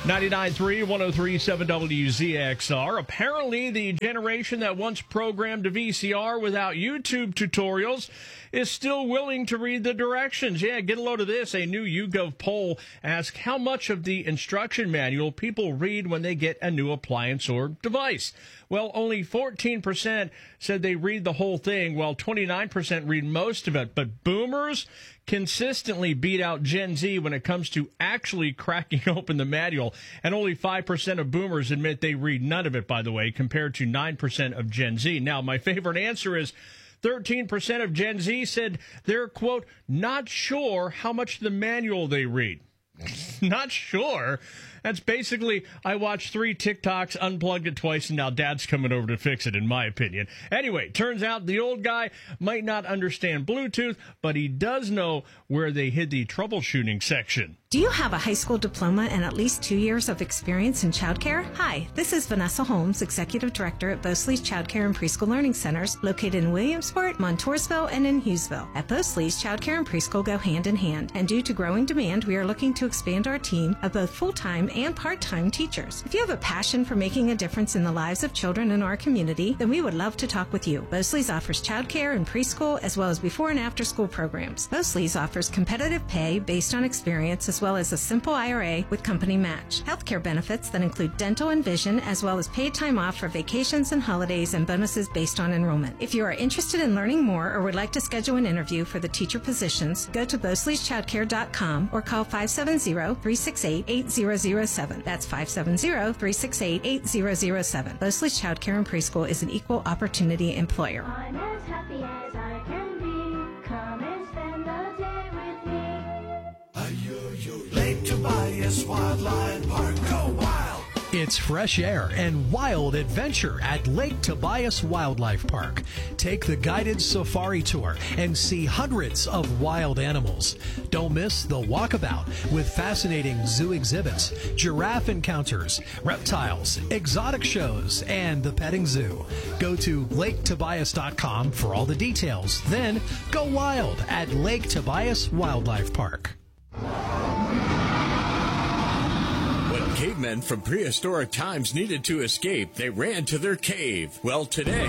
99.3, 103.7 WZXR. Apparently, the generation that once programmed a VCR without YouTube tutorials is still willing to read the directions. Yeah, get a load of this. A new YouGov poll asks how much of the instruction manual people read when they get a new appliance or device. Well, only 14% said they read the whole thing, while 29% read most of it. But boomers consistently beat out Gen Z when it comes to actually cracking open the manual. And only 5% of boomers admit they read none of it, by the way, compared to 9% of Gen Z. Now, my favorite answer is 13% of Gen Z said they're, quote, not sure how much of the manual they read. Not sure. That's basically, I watched 3 TikToks, unplugged it twice, and now Dad's coming over to fix it, in my opinion. Anyway, turns out the old guy might not understand Bluetooth, but he does know where they hid the troubleshooting section. Do you have a high school diploma and at least 2 years of experience in childcare? Hi, this is Vanessa Holmes, Executive Director at Bosley's Childcare and Preschool Learning Centers, located in Williamsport, Montoursville, and in Hughesville. At Bosley's, childcare and preschool go hand in hand, and due to growing demand, we are looking to expand our team of both full-time and part-time teachers. If you have a passion for making a difference in the lives of children in our community, then we would love to talk with you. Bosley's offers childcare and preschool, as well as before and after school programs. Bosley's offers competitive pay based on experience, as well as a simple IRA with company match. Healthcare benefits that include dental and vision, as well as paid time off for vacations and holidays, and bonuses based on enrollment. If you are interested in learning more or would like to schedule an interview for the teacher positions, go to Bosley'sChildcare.com or call 570-368-8007. That's 570-368-8007. Bosley's Childcare and Preschool is an equal opportunity employer. I'm as happy as I can be. Come and spend the day with me. Lake Tobias Wildlife Park. Go wild! It's fresh air and wild adventure at Lake Tobias Wildlife Park. Take the guided safari tour and see hundreds of wild animals. Don't miss the walkabout with fascinating zoo exhibits, giraffe encounters, reptiles, exotic shows, and the petting zoo. Go to LakeTobias.com for all the details. Then go wild at Lake Tobias Wildlife Park. When cavemen from prehistoric times needed to escape, they ran to their cave. Well, today,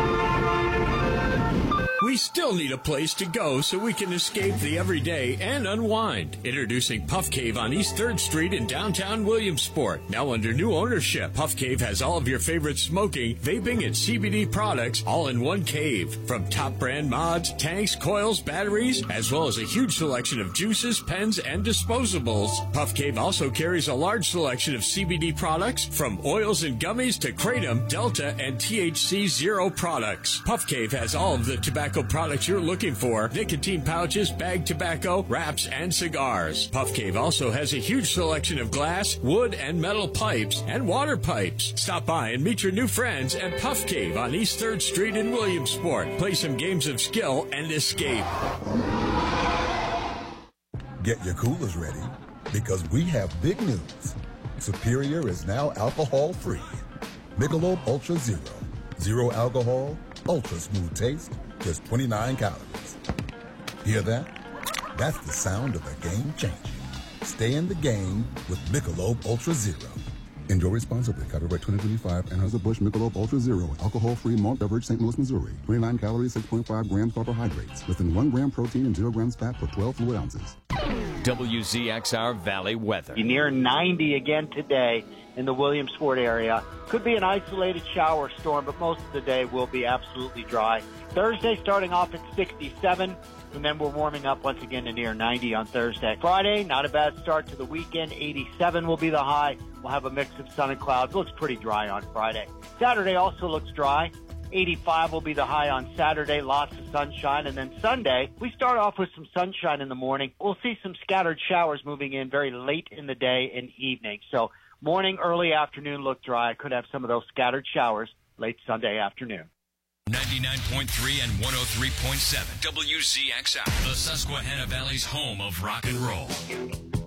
we still need a place to go so we can escape the everyday and unwind. Introducing Puff Cave on East 3rd Street in downtown Williamsport. Now under new ownership, Puff Cave has all of your favorite smoking, vaping, and CBD products all in one cave. From top brand mods, tanks, coils, batteries, as well as a huge selection of juices, pens, and disposables. Puff Cave also carries a large selection of CBD products, from oils and gummies to Kratom, Delta, and THC Zero products. Puff Cave has all of the tobacco products you're looking for: nicotine pouches, bagged tobacco, wraps, and cigars. Puff Cave also has a huge selection of glass, wood, and metal pipes and water pipes. Stop by and meet your new friends at Puff Cave on East 3rd Street in Williamsport. Play some games of skill and escape. Get your coolers ready, because we have big news. Superior is now alcohol-free. Michelob Ultra Zero. Zero alcohol, ultra smooth taste, just 29 calories. Hear that? That's the sound of a game changer. Stay in the game with Michelob Ultra Zero. Enjoy responsibly. Copyright 2025. Anheuser-Busch Michelob Ultra Zero. Alcohol-free malt beverage, St. Louis, Missouri. 29 calories, 6.5 grams carbohydrates. Less than 1 gram protein and 0 grams fat per 12 fluid ounces. WZXR Valley weather. Near 90 again today in the Williamsport area. Could be an isolated shower storm, but most of the day will be absolutely dry. Thursday starting off at 67, and then we're warming up once again to near 90 on Thursday. Friday, not a bad start to the weekend. 87 will be the high. We'll have a mix of sun and clouds. Looks pretty dry on Friday. Saturday also looks dry. 85 will be the high on Saturday, lots of sunshine. And then Sunday, we start off with some sunshine in the morning. We'll see some scattered showers moving in very late in the day and evening. So morning, early afternoon look dry. Could have some of those scattered showers late Sunday afternoon. 99.3 and 103.7 WZXR, the Susquehanna Valley's home of rock and roll.